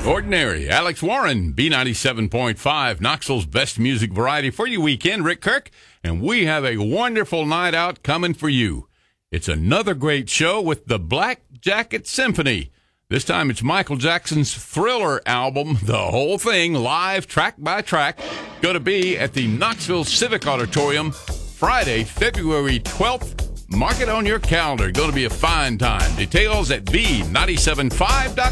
Ordinary, Alex Warren, B97.5, Knoxville's best music variety for your weekend. Rick Kirk, and we have a wonderful night out coming for you. It's another great show with the Black Jacket Symphony. This time it's Michael Jackson's Thriller album, the whole thing, live, track by track. Going to be at the Knoxville Civic Auditorium Friday, February 12th. Mark it on your calendar. Going to be a fine time. Details at B975.com.